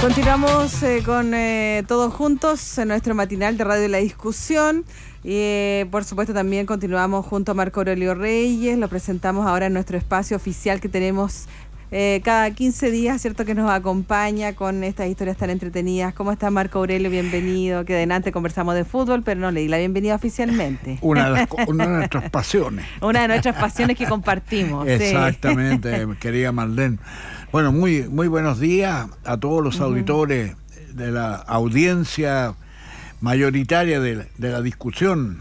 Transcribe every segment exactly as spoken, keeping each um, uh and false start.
Continuamos eh, con eh, todos juntos en nuestro matinal de Radio La Discusión y eh, por supuesto también continuamos junto a Marco Aurelio Reyes. Lo presentamos ahora en nuestro espacio oficial que tenemos eh, cada quince días, ¿cierto?, que nos acompaña con estas historias tan entretenidas. ¿Cómo está Marco Aurelio? Bienvenido. Que adelante conversamos de fútbol, pero no le di la bienvenida oficialmente. Una de, las, una de nuestras pasiones. Una de nuestras pasiones que compartimos. Exactamente, sí. Querida Marlene. Bueno, muy, muy buenos días a todos los uh-huh. auditores de la audiencia mayoritaria de, de la discusión.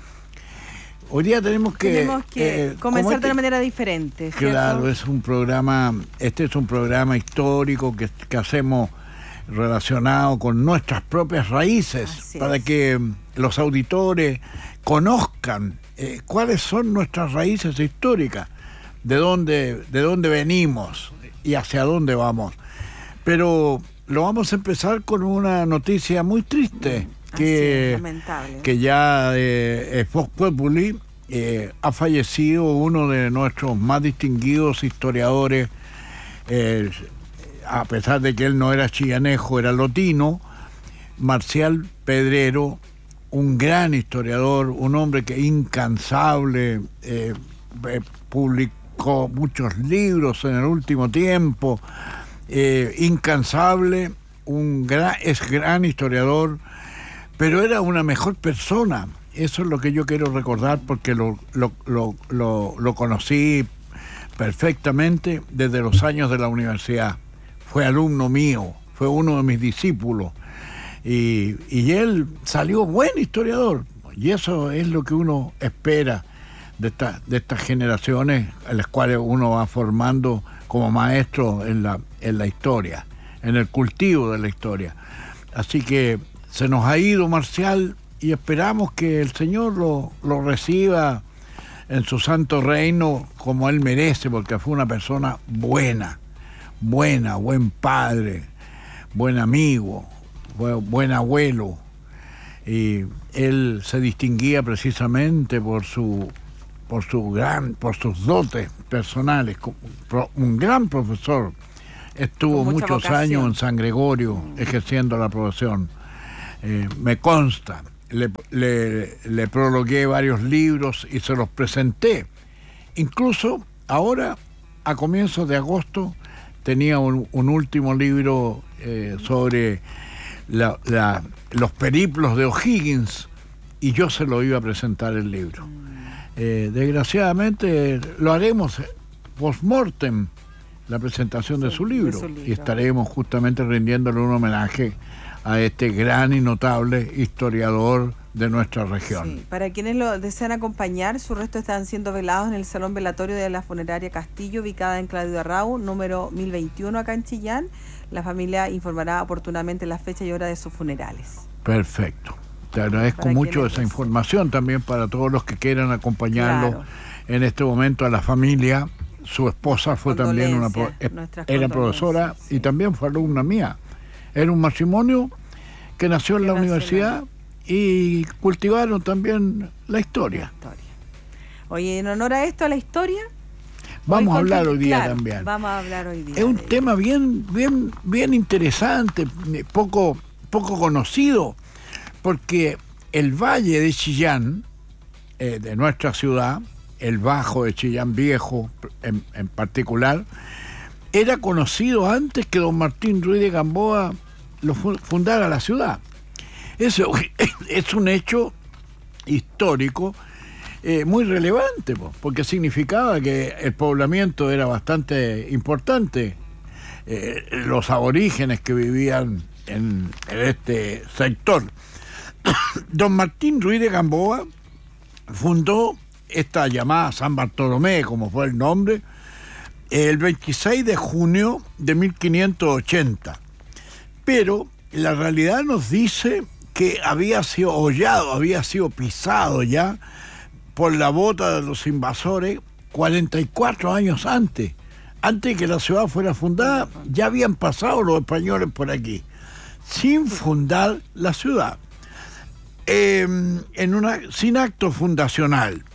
Hoy día tenemos que... Tenemos que eh, comenzar este, de una manera diferente, ¿cierto? Claro, es un programa, este es un programa histórico que, que hacemos relacionado con nuestras propias raíces, Así para es. que los auditores conozcan eh, cuáles son nuestras raíces históricas, de dónde, de dónde venimos y hacia dónde vamos. Pero lo vamos a empezar con una noticia muy triste, que, es, que ya eh, Vox Populi eh, ha fallecido uno de nuestros más distinguidos historiadores, eh, a pesar de que él no era chillanejo, era lotino, Marcial Pedrero, un gran historiador, un hombre que incansable, eh, eh, publicó muchos libros en el último tiempo, eh, incansable, un gran, es gran historiador, pero era una mejor persona. Eso es lo que yo quiero recordar, porque lo, lo, lo, lo, lo conocí perfectamente desde los años de la universidad. Fue alumno mío, fue uno de mis discípulos, y, y él salió buen historiador, y eso es lo que uno espera de, esta, de estas generaciones a las cuales uno va formando como maestro en la, en la historia, en el cultivo de la historia. Así que se nos ha ido Marcial y esperamos que el Señor lo, lo reciba en su santo reino como Él merece, porque fue una persona buena, buena, buen padre, buen amigo, buen, buen abuelo. Y él se distinguía precisamente por su, por su gran, por sus dotes personales. Un gran profesor, estuvo muchos vocación. años en San Gregorio ejerciendo la profesión. Eh, me consta, le, le, le prologué varios libros y se los presenté. Incluso ahora, a comienzos de agosto, tenía un, un último libro eh, sobre la, la, los periplos de O'Higgins, y yo se lo iba a presentar el libro. Eh, desgraciadamente lo haremos post-mortem, la presentación de su libro, de su libro, y estaremos justamente rindiéndole un homenaje a este gran y notable historiador de nuestra región. Sí. Para quienes lo desean acompañar, sus restos están siendo velados en el Salón Velatorio de la Funeraria Castillo, ubicada en Claudio Arrau, número mil veintiuno, acá en Chillán. La familia informará oportunamente la fecha y hora de sus funerales. Perfecto. Te agradezco mucho esa información también para todos los que quieran acompañarlo. Claro. En este momento a la familia. Su esposa fue también una era profesora, sí. Y también fue alumna mía. Era un matrimonio que nació en la universidad y cultivaron también la historia. la historia. Oye, en honor a esto, a la historia, vamos hoy a hablar hoy día claro, también. Vamos a hablar hoy día. Es un tema bien, bien, bien interesante, poco, poco conocido, porque el valle de Chillán, eh, de nuestra ciudad, el Bajo de Chillán Viejo en, en particular, era conocido antes que don Martín Ruiz de Gamboa lo fundara la ciudad. Eso es un hecho histórico eh, muy relevante, porque significaba que el poblamiento era bastante importante. Eh, los aborígenes que vivían en, en este sector. Don Martín Ruiz de Gamboa fundó esta llamada San Bartolomé, como fue el nombre, el veintiséis de junio de mil quinientos ochenta. Pero la realidad nos dice que había sido hollado, había sido pisado ya por la bota de los invasores cuarenta y cuatro años antes. Antes de que la ciudad fuera fundada, ya habían pasado los españoles por aquí, sin fundar la ciudad, eh, en una, sin acto fundacional.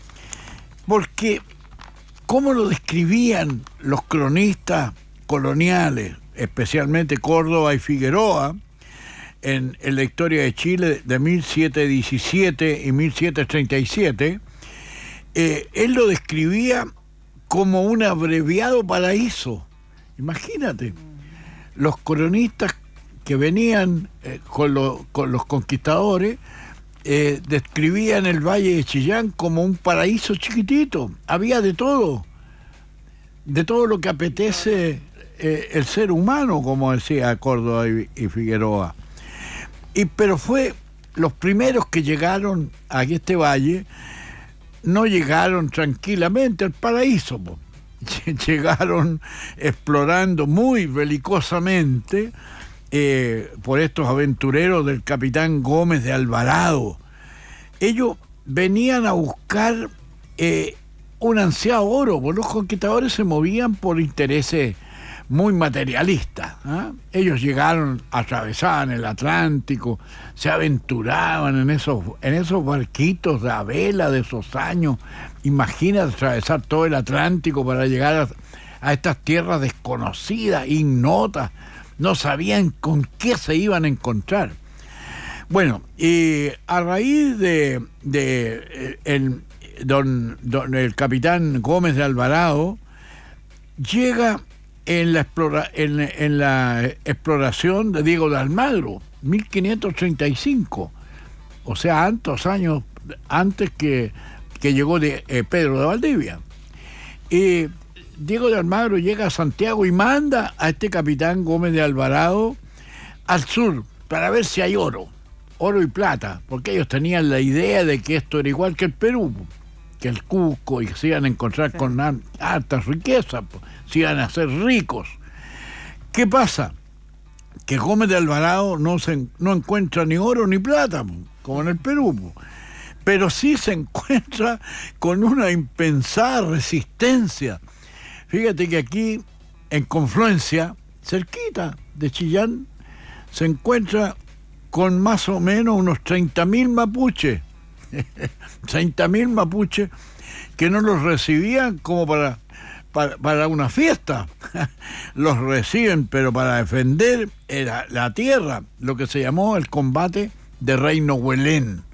Porque, ¿cómo lo describían los cronistas coloniales especialmente Córdoba y Figueroa, en, en la historia de Chile de mil setecientos diecisiete y mil setecientos treinta y siete, eh, él lo describía como un abreviado paraíso. Imagínate, los cronistas que venían eh, con, lo, con los conquistadores eh, describían el Valle de Chillán como un paraíso chiquitito. Había de todo, de todo lo que apetece eh, el ser humano, como decía Córdoba y, y Figueroa. Y, pero fue los primeros que llegaron a este valle, no llegaron tranquilamente al paraíso, po. Llegaron explorando muy belicosamente eh, por estos aventureros del capitán Gómez de Alvarado. Ellos venían a buscar eh, un ansiado oro, porque los conquistadores se movían por intereses muy materialistas, ¿eh? Ellos llegaron, atravesaban el Atlántico, se aventuraban en esos, en esos barquitos de a vela de esos años. Imagínate atravesar todo el Atlántico para llegar a, a estas tierras desconocidas, ignotas, no sabían con qué se iban a encontrar. Bueno, y a raíz de, de el, don, don, el capitán Gómez de Alvarado, llega en la, explora, en, en la exploración de Diego de Almagro, mil quinientos treinta y cinco, o sea, tantos años antes que, que llegó de, eh, Pedro de Valdivia. Y Diego de Almagro llega a Santiago y manda a este capitán Gómez de Alvarado al sur para ver si hay oro, oro y plata, porque ellos tenían la idea de que esto era igual que el Perú, que el Cusco, y se iban a encontrar sí. con altas riquezas, se iban a hacer ricos. ¿Qué pasa? Que Gómez de Alvarado no, se, no encuentra ni oro ni plata, como en el Perú, pero sí se encuentra con una impensada resistencia. Fíjate que aquí, en Confluencia, cerquita de Chillán, se encuentra con más o menos unos treinta mil mapuches, treinta mil mapuches que no los recibían como para, para, para una fiesta, los reciben pero para defender la, la tierra, lo que se llamó el combate de Reino Huelén.